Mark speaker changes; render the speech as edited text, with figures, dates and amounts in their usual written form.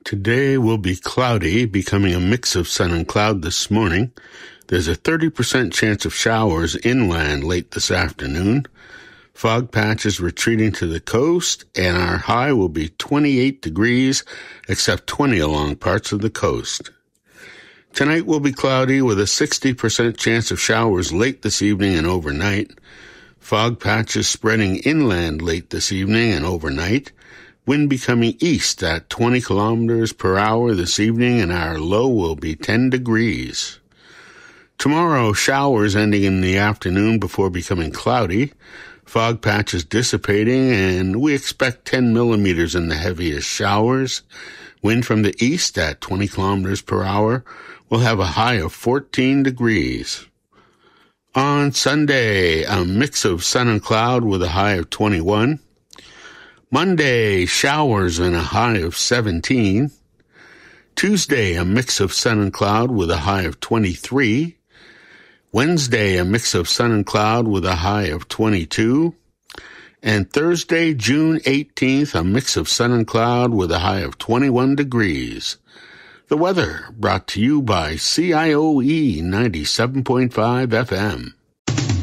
Speaker 1: Today will be cloudy, becoming a mix of sun and cloud this morning. There's a 30% chance of showers inland late this afternoon. Fog patches retreating to the coast, and our high will be 28 degrees, except 20 along parts of the coast. Tonight will be cloudy with a 60% chance of showers late this evening and overnight. Fog patches spreading inland late this evening and overnight. Wind becoming east at 20 kilometers per hour this evening, and our low will be 10 degrees. Tomorrow, showers ending in the afternoon before becoming cloudy. Fog patches dissipating, and we expect 10 millimeters in the heaviest showers. Wind from the east at 20 kilometers per hour. We'll have a high of 14 degrees. On Sunday, a mix of sun and cloud with a high of 21. Monday, showers and a high of 17. Tuesday, a mix of sun and cloud with a high of 23. Wednesday, a mix of sun and cloud with a high of 22. And Thursday, June 18th, a mix of sun and cloud with a high of 21 degrees. The weather brought to you by CIOE 97.5 FM.